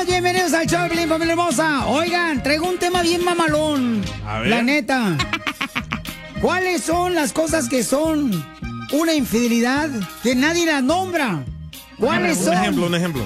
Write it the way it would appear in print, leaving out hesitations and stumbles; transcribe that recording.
Bienvenidos al show de Piolín, familia hermosa. Oigan, traigo un tema bien mamalón. A ver. La neta. ¿Cuáles son las cosas que son una infidelidad que nadie las nombra? ¿Cuáles son? Un ejemplo.